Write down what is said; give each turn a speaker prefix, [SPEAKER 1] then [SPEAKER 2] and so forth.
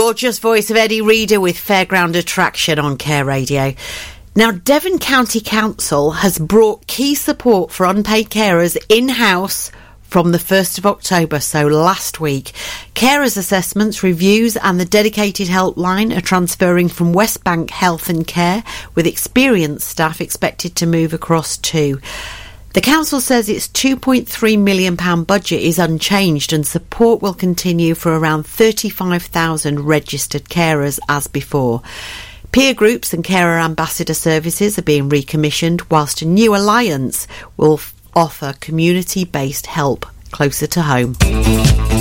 [SPEAKER 1] gorgeous voice of Eddie Reader with Fairground Attraction on Care Radio. Now, Devon County Council has brought key support for unpaid carers in-house from the 1st of October, so last week. Carers assessments, reviews and the dedicated helpline are transferring from West Bank Health and Care, with experienced staff expected to move across too. The council says its £2.3 million budget is unchanged and support will continue for around 35,000 registered carers as before. Peer groups and carer ambassador services are being recommissioned, whilst a new alliance will offer community-based help closer to home.